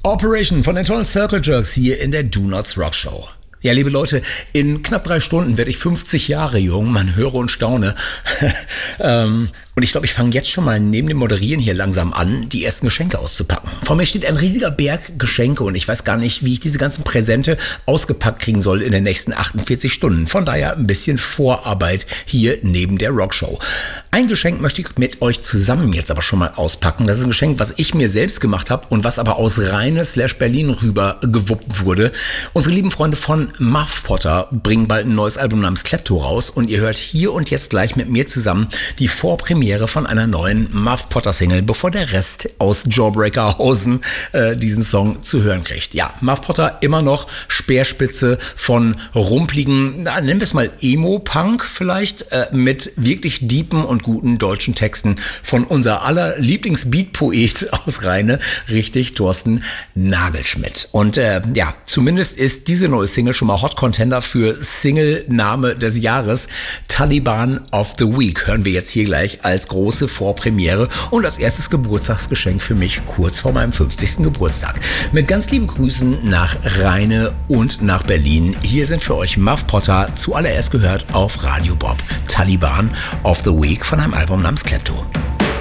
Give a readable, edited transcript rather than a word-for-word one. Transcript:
Operation von den tollen Circle Jerks hier in der Do Nots Rock Show. Ja, liebe Leute, in knapp 3 Stunden werde ich 50 Jahre jung. Man höre und staune. Und ich glaube, ich fange jetzt schon mal neben dem Moderieren hier langsam an, die ersten Geschenke auszupacken. Vor mir steht ein riesiger Berg Geschenke und ich weiß gar nicht, wie ich diese ganzen Präsente ausgepackt kriegen soll in den nächsten 48 Stunden. Von daher ein bisschen Vorarbeit hier neben der Rockshow. Ein Geschenk möchte ich mit euch zusammen jetzt aber schon mal auspacken. Das ist ein Geschenk, was ich mir selbst gemacht habe und was aber aus Rheine/Berlin rüber gewuppt wurde. Unsere lieben Freunde von Muff Potter bringen bald ein neues Album namens Klepto raus und ihr hört hier und jetzt gleich mit mir zusammen die Vorpremiere von einer neuen Muff Potter Single, bevor der Rest aus Jawbreakerhausen diesen Song zu hören kriegt. Ja, Muff Potter immer noch Speerspitze von rumpligen, nennen wir es mal Emo-Punk vielleicht, mit wirklich deepen und guten deutschen Texten von unser aller Lieblingsbeat-Poet aus Rheine, richtig, Thorsten Nagelschmidt. Und ja, zumindest ist diese neue Single schon mal Hot Contender für Single-Name des Jahres. Taliban of the Week hören wir jetzt hier gleich als große Vorpremiere und als erstes Geburtstagsgeschenk für mich kurz vor meinem 50. Geburtstag. Mit ganz lieben Grüßen nach Rheine und nach Berlin. Hier sind für euch Muff Potter, zuallererst gehört auf Radio Bob. Taliban of the Week von einem Album namens Klepto.